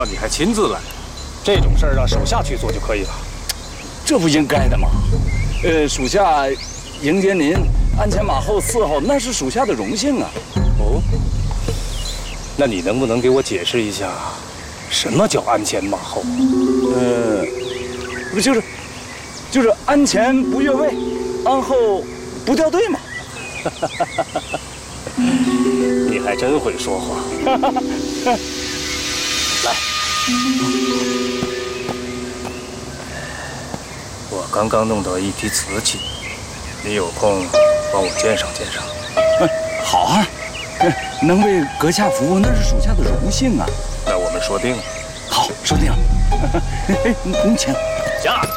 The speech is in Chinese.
你还亲自来，这种事儿让手下去做就可以了。 这不应该的吗？属下迎接您鞍前马后伺候，那是属下的荣幸啊。 哦，那你能不能给我解释一下，什么叫鞍前马后？ 不就是鞍前不越位，鞍后不掉队嘛。 你还真会说话。来，我刚刚弄到一批瓷器，你有空帮我鉴赏鉴赏。 好啊，能为阁下服务，那是属下的荣幸啊。 那我们说定了。 好，说定了。您请。 驾！